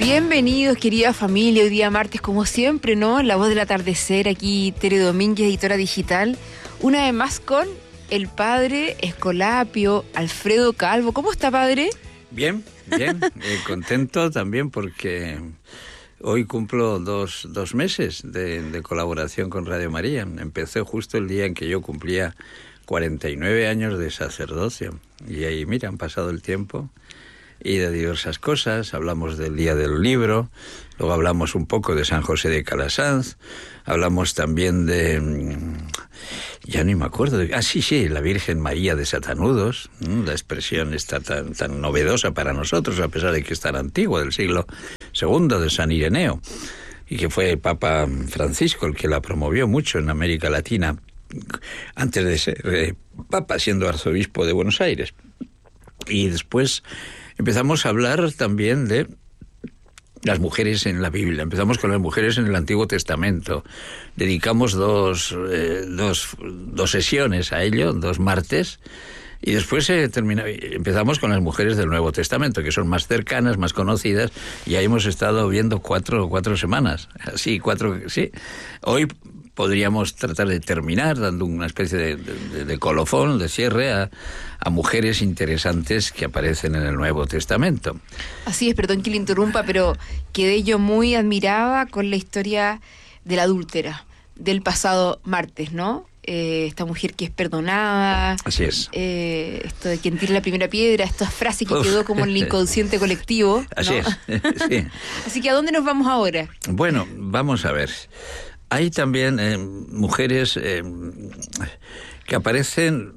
Bienvenidos, querida familia, hoy día martes, como siempre, ¿no? La voz del atardecer, aquí Tere Domínguez, editora digital, una vez más con el padre Escolapio, Alfredo Calvo. ¿Cómo está, padre? Bien, contento también porque hoy cumplo dos meses de colaboración con Radio María. Empecé justo el día en que yo cumplía 49 años de sacerdocio. Y ahí, mira, han pasado el tiempo y de diversas cosas. Hablamos del Día del Libro, luego hablamos un poco de San José de Calasanz, hablamos también de... ya ni me acuerdo. Sí, la Virgen María de Satanudos. La expresión está tan novedosa para nosotros, a pesar de que es tan antigua, del siglo II, de San Ireneo, y que fue el Papa Francisco el que la promovió mucho en América Latina, antes de ser Papa, siendo arzobispo de Buenos Aires. Y después empezamos a hablar también de las mujeres en la Biblia. Empezamos con las mujeres en el Antiguo Testamento. Dedicamos dos sesiones a ello, 2 martes, y después empezamos con las mujeres del Nuevo Testamento, que son más cercanas, más conocidas, y ahí hemos estado viendo cuatro semanas. Sí. Hoy podríamos tratar de terminar dando una especie de colofón, de cierre a mujeres interesantes que aparecen en el Nuevo Testamento. Así es, perdón que le interrumpa, pero quedé yo muy admirada con la historia de la adúltera del pasado martes, ¿no? Esta mujer que es perdonada. Así es. Esto de quien tira la primera piedra, esta frase que quedó como en el inconsciente colectivo, ¿no? Así es, sí. Así que ¿a dónde nos vamos ahora? Bueno, vamos a ver. Hay también mujeres que aparecen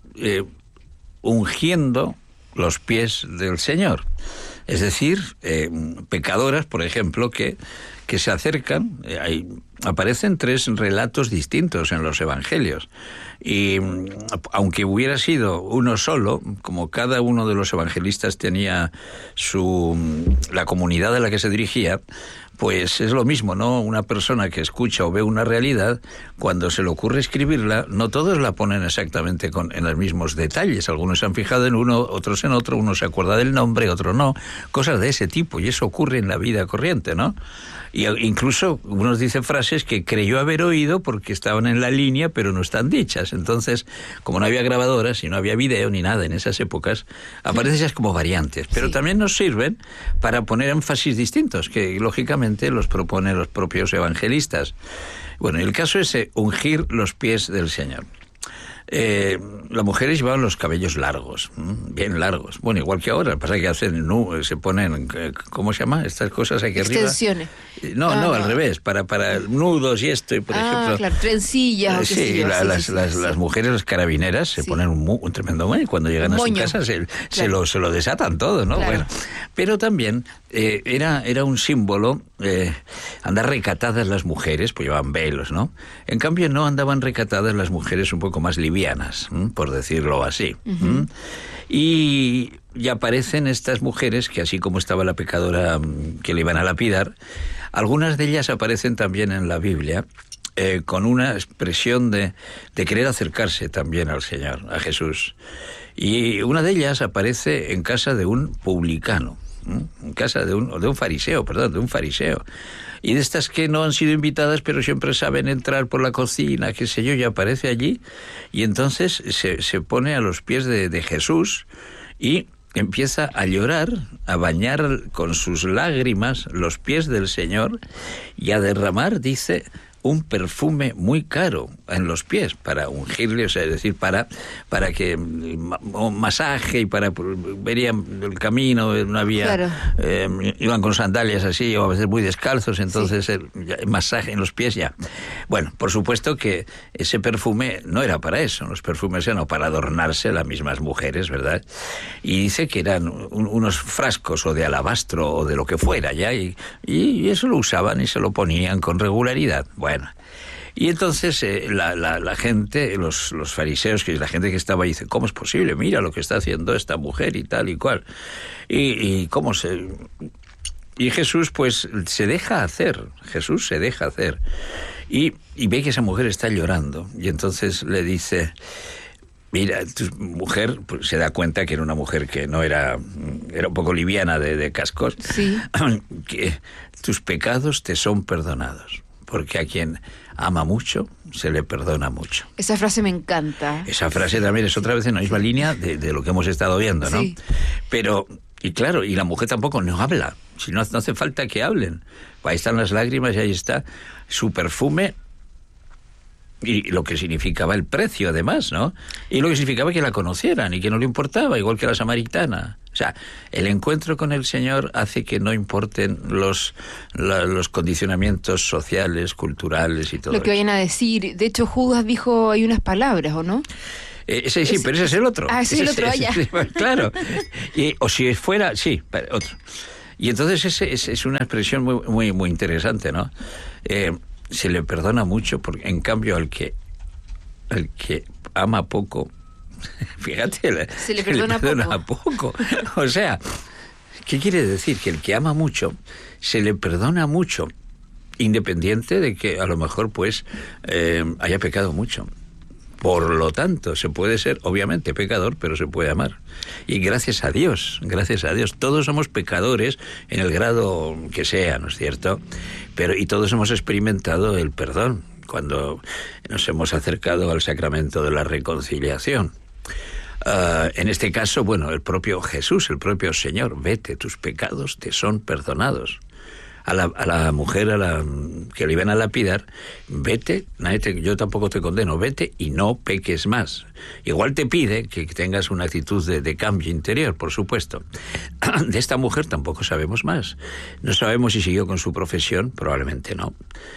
ungiendo los pies del Señor. Es decir, pecadoras, por ejemplo, que se acercan. Aparecen 3 relatos distintos en los evangelios. Y aunque hubiera sido uno solo, como cada uno de los evangelistas tenía la comunidad a la que se dirigía, pues es lo mismo, ¿no? Una persona que escucha o ve una realidad, cuando se le ocurre escribirla, no todos la ponen exactamente en los mismos detalles. Algunos se han fijado en uno, otros en otro, uno se acuerda del nombre, otro no. Cosas de ese tipo, y eso ocurre en la vida corriente, ¿no? Y incluso unos dicen frases que creyó haber oído porque estaban en la línea, pero no están dichas. Entonces, como no había grabadoras y no había video ni nada en esas épocas, aparecen esas como variantes. Pero también nos sirven para poner énfasis distintos, que lógicamente los proponen los propios evangelistas. Bueno, el caso es ungir los pies del Señor. Las mujeres llevaban los cabellos largos, bien largos. Bueno, igual que ahora, pasa que se ponen, ¿cómo se llama? Estas cosas aquí arriba. Extensiones. No, al revés, para nudos y esto, y por ejemplo... claro, trencillas. Sí, las mujeres, las carabineras, se ponen un tremendo moño, y cuando llegan a su casa se lo desatan todo, ¿no? Claro. Bueno, pero también era un símbolo, andar recatadas las mujeres, pues llevaban velos, ¿no? En cambio no andaban recatadas las mujeres un poco más livianas, por decirlo así. Uh-huh. Y aparecen estas mujeres que, así como estaba la pecadora que le iban a lapidar, algunas de ellas aparecen también en la Biblia con una expresión de querer acercarse también al Señor, a Jesús. Y una de ellas aparece en casa de un publicano, en casa de un fariseo. Y de estas que no han sido invitadas, pero siempre saben entrar por la cocina, qué sé yo, y aparece allí, y entonces se pone a los pies de Jesús y empieza a llorar, a bañar con sus lágrimas los pies del Señor y a derramar, dice, un perfume muy caro en los pies para ungirle, o sea, es decir, para que un masaje y para verían el camino, no había, claro. Iban con sandalias así o a veces muy descalzos, entonces sí. El masaje en los pies ya. Bueno, por supuesto que ese perfume no era para eso, los perfumes eran para adornarse las mismas mujeres, ¿verdad? Y dice que eran unos frascos o de alabastro o de lo que fuera ya, y eso lo usaban y se lo ponían con regularidad. Bueno, y entonces la gente, los fariseos, que es la gente que estaba ahí, dice, ¿cómo es posible? Mira lo que está haciendo esta mujer y tal y cual. Y cómo y Jesús pues se deja hacer. Y ve que esa mujer está llorando. Y entonces le dice, Mira, tu mujer pues, se da cuenta que era una mujer que no era un poco liviana de cascos, Sí. que tus pecados te son perdonados, porque a quien ama mucho se le perdona mucho. Esa frase me encanta. Esa frase también es otra vez en la misma línea de lo que hemos estado viendo, ¿no? Sí. Pero, y claro, y la mujer tampoco no habla, si no hace falta que hablen. Ahí están las lágrimas y ahí está su perfume. Y lo que significaba el precio, además, ¿no? Y lo que significaba que la conocieran y que no le importaba, igual que la samaritana. O sea, el encuentro con el Señor hace que no importen los condicionamientos sociales, culturales y todo Lo que vayan a decir. De hecho, Judas dijo, hay unas palabras, ¿o no? Ese sí, pero ese es el otro. Ah, ese es el otro, vaya. Claro. O si fuera, sí, otro. Y entonces es una expresión muy interesante, ¿no? Se le perdona mucho, porque en cambio al que ama poco, fíjate, se le perdona poco. O sea, ¿qué quiere decir? Que el que ama mucho se le perdona mucho, independiente de que a lo mejor pues haya pecado mucho. Por lo tanto, se puede ser, obviamente, pecador, pero se puede amar. Y gracias a Dios, todos somos pecadores en el grado que sea, ¿no es cierto? Y todos hemos experimentado el perdón cuando nos hemos acercado al sacramento de la reconciliación. En este caso, bueno, el propio Jesús, el propio Señor, vete, tus pecados te son perdonados. A la mujer que le iban a lapidar, vete, yo tampoco te condeno, vete y no peques más. Igual te pide que tengas una actitud de cambio interior, por supuesto. De esta mujer tampoco sabemos más. No sabemos si siguió con su profesión, probablemente no.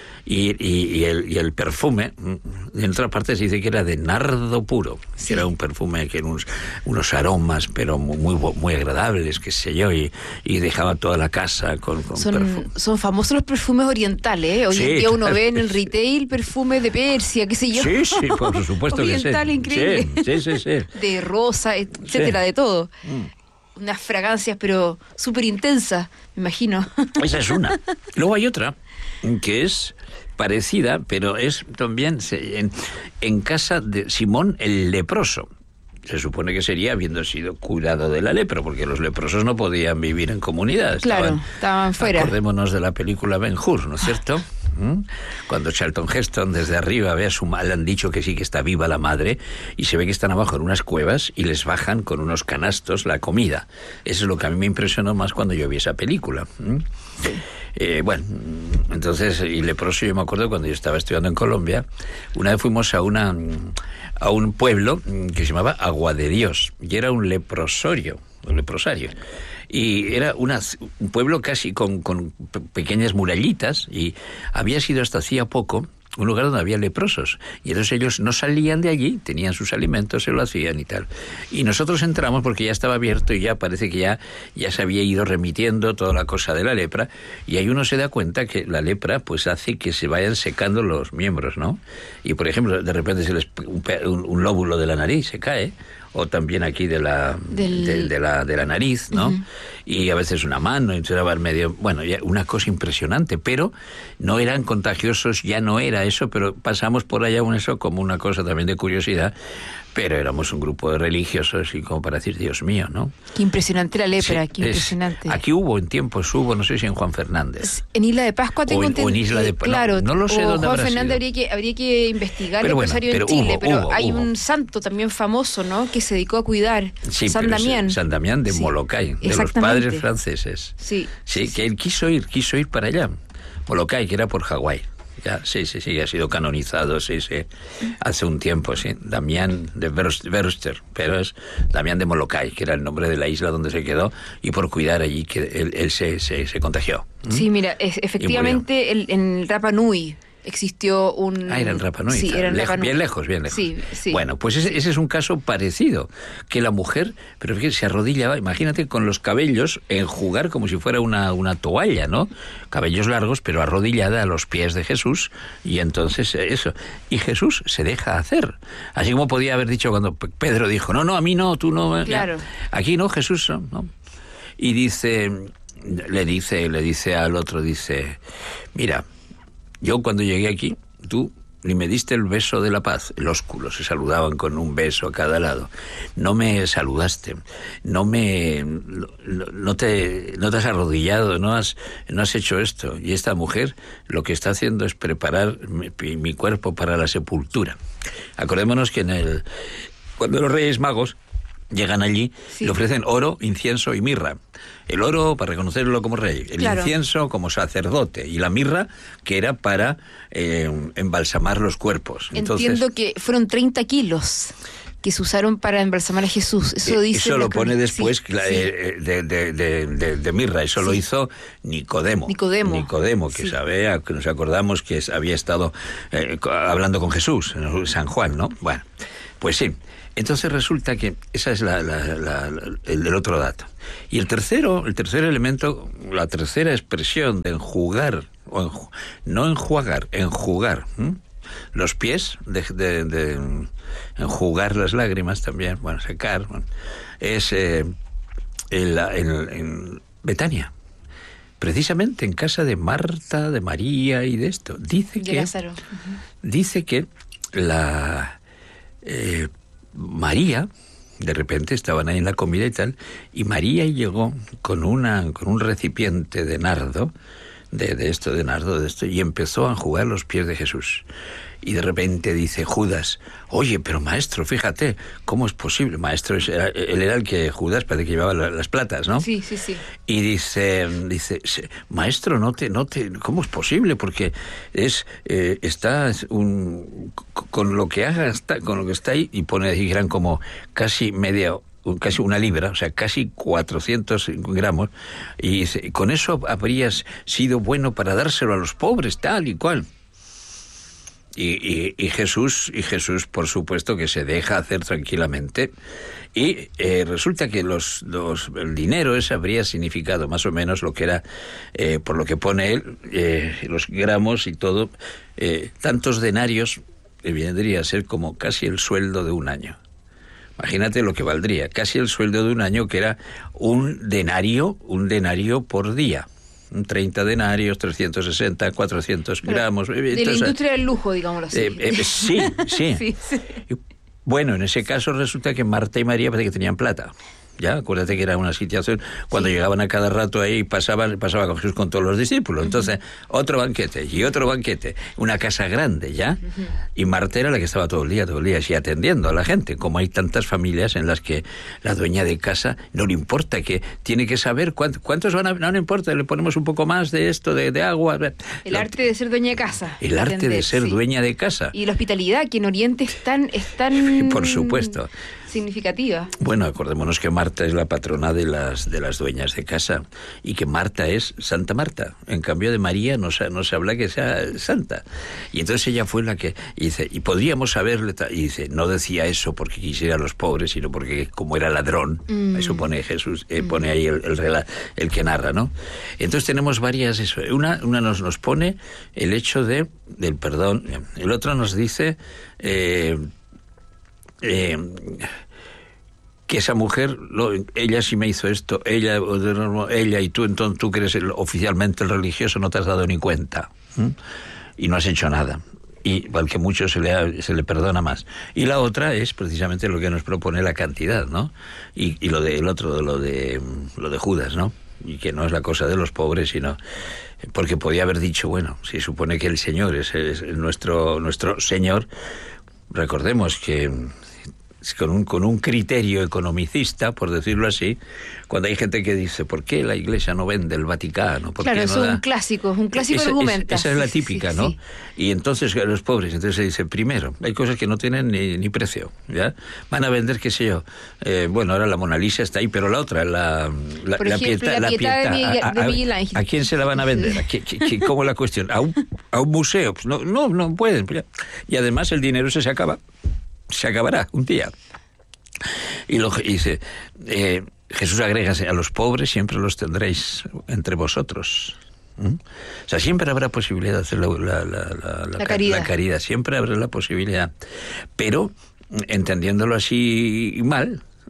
Y el perfume, en otra parte se dice que era de nardo puro, sí. Que era un perfume que unos aromas, pero muy agradables, qué sé yo, y dejaba toda la casa con perfume. Son famosos los perfumes orientales, ¿eh? Hoy en día uno ve en el retail perfumes de Persia, qué sé yo. Sí, por supuesto que sí. Oriental, increíble. Sí. De rosa, etcétera, de todo. Unas fragancias, pero súper intensas, me imagino. Esa es una. Luego hay otra, que es parecida, pero es también en casa de Simón el leproso. Se supone que sería habiendo sido curado de la lepra, porque los leprosos no podían vivir en comunidad. Estaban fuera. Acordémonos de la película Ben-Hur, ¿no es cierto? Cuando Charlton Heston desde arriba ve a su madre, le han dicho que sí, que está viva la madre, y se ve que están abajo en unas cuevas y les bajan con unos canastos la comida. Eso es lo que a mí me impresionó más cuando yo vi esa película. Bueno, entonces, y leproso, yo me acuerdo cuando yo estaba estudiando en Colombia, una vez fuimos a un pueblo que se llamaba Agua de Dios, y era un leprosario, y era un pueblo casi con pequeñas murallitas, y había sido hasta hacía poco un lugar donde había leprosos, y entonces ellos no salían de allí, tenían sus alimentos, se lo hacían y tal. Y nosotros entramos porque ya estaba abierto y ya parece que ya se había ido remitiendo toda la cosa de la lepra, y ahí uno se da cuenta que la lepra pues hace que se vayan secando los miembros, ¿no? Y por ejemplo, de repente un lóbulo de la nariz se cae, o también aquí de la nariz, ¿no? Uh-huh. Y a veces una mano, entonces va medio, bueno, ya una cosa impresionante, pero no eran contagiosos, ya no era eso, pero pasamos por allá eso como una cosa también de curiosidad, pero éramos un grupo de religiosos y como para decir, Dios mío, ¿no? Qué impresionante la lepra, sí, qué impresionante. Aquí hubo, no sé si en Juan Fernández. En Isla de Pascua tengo entendido. O en Isla de Pascua, claro, no lo sé dónde Juan habrá Fernández sido. habría que investigar pero el rosario en Chile, hubo. Hay un santo también famoso, ¿no? Que se dedicó a cuidar, San Damián. San Damián de Molokai, de los padres franceses. Sí, que él quiso ir para allá. Molokai, que era por Hawái. Ya, sí, ha sido canonizado, sí, hace un tiempo, sí. Damián de Verster, pero es Damián de Molokai, que era el nombre de la isla donde se quedó, y por cuidar allí que él se contagió. Sí, mira, efectivamente en Rapa Nui existió un... era en Rapa Nui. Sí, era en Rapa Nui. Bien lejos. Sí. Bueno, pues ese es un caso parecido, que la mujer, pero fíjate, se arrodillaba, imagínate, con los cabellos enjugar como si fuera una toalla, ¿no? Cabellos largos, pero arrodillada a los pies de Jesús, y entonces eso. Y Jesús se deja hacer. Así como podía haber dicho cuando Pedro dijo, no, a mí no, tú no. Claro. Aquí no, Jesús no. Y le dice al otro, mira, yo cuando llegué aquí, tú ni me diste el beso de la paz. El ósculo, se saludaban con un beso a cada lado. No me saludaste, no te has arrodillado, no has hecho esto. Y esta mujer lo que está haciendo es preparar mi cuerpo para la sepultura. Acordémonos que cuando los Reyes Magos llegan allí, le ofrecen oro, incienso y mirra. El oro para reconocerlo como rey, el incienso como sacerdote y la mirra que era para embalsamar los cuerpos. Entiendo que fueron 30 kilos que se usaron para embalsamar a Jesús. Eso dice. Eso lo pone después de mirra. Eso lo hizo Nicodemo, que sabía, que nos acordamos que había estado hablando con Jesús, en San Juan, ¿no? Bueno, pues sí. Entonces resulta que esa es el otro dato. Y el tercer elemento, la tercera expresión de enjugar, no enjuagar, enjugar, los pies, de enjugar las lágrimas también, secar, es en Betania. Precisamente en casa de Marta, de María y de esto. Dice que María, de repente estaban ahí en la comida y tal, y María llegó con un recipiente de nardo, de esto, y empezó a enjugar los pies de Jesús. Y de repente dice Judas, oye, pero maestro, fíjate, ¿cómo es posible? Maestro, él era el que Judas parece que llevaba las platas, ¿no? Sí. Y dice, maestro, ¿cómo es posible? Porque con lo que haga, con lo que está ahí, y pone ahí, eran como casi una libra, o sea, casi 400 gramos, y dice, con eso habrías sido bueno para dárselo a los pobres, tal y cual. Y Jesús, por supuesto, que se deja hacer tranquilamente. Y resulta que el dinero ese habría significado más o menos lo que era, por lo que pone él, los gramos y todo, tantos denarios, vendría a ser como casi el sueldo de un año. Imagínate lo que valdría, casi el sueldo de un año, que era un denario por día. 30 denarios, 360, 400 gramos. De la industria del lujo, digámoslo así. Sí. Bueno, en ese caso resulta que Marta y María parece que tenían plata. Ya, acuérdate que era una situación cuando llegaban a cada rato ahí, pasaba con Jesús con todos los discípulos. Entonces, otro banquete, una casa grande, ¿ya? Y Marta era la que estaba todo el día así atendiendo a la gente. Como hay tantas familias en las que la dueña de casa no le importa, que tiene que saber cuántos van a... No le importa, le ponemos un poco más de esto, de agua. El arte de ser dueña de casa. El arte de ser dueña de casa. Y la hospitalidad, que en Oriente es tan por supuesto. significativa. Bueno, acordémonos que Marta es la patrona de las dueñas de casa, y que Marta es Santa Marta. En cambio de María no se habla que sea santa. Y entonces ella fue la que dice, y podríamos haberle... Y dice, no decía eso porque quisiera a los pobres, sino porque como era ladrón, eso pone Jesús, pone ahí el que narra, ¿no? Entonces tenemos varias... Una nos pone el hecho del perdón. El otro nos dice... que esa mujer, ella sí me hizo esto, ella y tú, entonces tú que eres oficialmente el religioso no te has dado ni cuenta, y no has hecho nada, y al que mucho se le perdona más. Y la otra es precisamente lo que nos propone la cantidad, ¿no? Y lo del otro, lo de Judas, ¿no? Y que no es la cosa de los pobres, sino porque podía haber dicho, bueno, si supone que el Señor es nuestro Señor, recordemos que con un criterio economicista, por decirlo así, cuando hay gente que dice, ¿por qué la Iglesia no vende el Vaticano? Claro, eso es un clásico argumento. Esa es la típica, ¿no? Sí. Y entonces los pobres, entonces se dice, primero, hay cosas que no tienen ni precio, ¿ya? Van a vender, qué sé yo, bueno, ahora la Mona Lisa está ahí, pero la otra, la Pietà de Miguel Ángel. ¿A quién se la van a vender? ¿Cómo la cuestión? ¿A un museo? Pues no pueden. Y además el dinero se acaba. Se acabará un día. Y dice, Jesús agrega, a los pobres siempre los tendréis entre vosotros. O sea, siempre habrá posibilidad de hacer la caridad, siempre habrá la posibilidad. Pero, entendiéndolo así mal,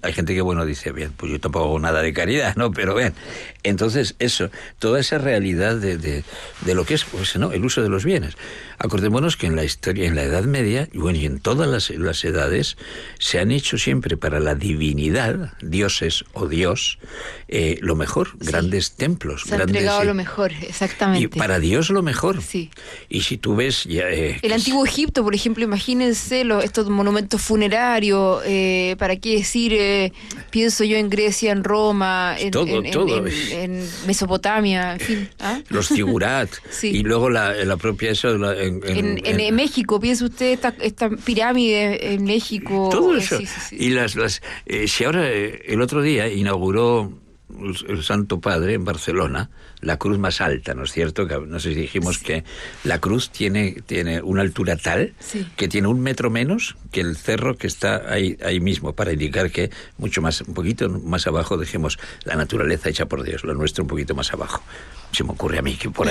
hay gente que, bueno, dice, bien, pues yo tampoco hago nada de caridad, ¿no? Pero bien, entonces eso, toda esa realidad de lo que es, pues, ¿no?, el uso de los bienes. Acordémonos que en la historia, en la Edad Media, y bueno, y en todas las edades, se han hecho siempre para la divinidad, dioses o Dios, lo mejor, sí, grandes templos. Se ha entregado lo mejor, exactamente. Y para Dios lo mejor. Sí. Y si tú ves... el antiguo Egipto, por ejemplo, imagínense estos monumentos funerarios, ¿para qué decir? Pienso yo en Grecia, en Roma, en Mesopotamia, en fin. ¿Ah? Los zigurat, sí. Y luego la propia eso... En México, piensa usted esta pirámide en México. Todo eso. Sí, sí, sí. Y si ahora, el otro día inauguró el Santo Padre en Barcelona la cruz más alta, ¿no es cierto? Que no sé si dijimos sí, que la cruz tiene una altura tal, sí, que tiene 1 metro menos que el cerro que está ahí mismo, para indicar que un poquito más abajo dejemos la naturaleza hecha por Dios, lo nuestro un poquito más abajo. Se me ocurre a mí que por ahí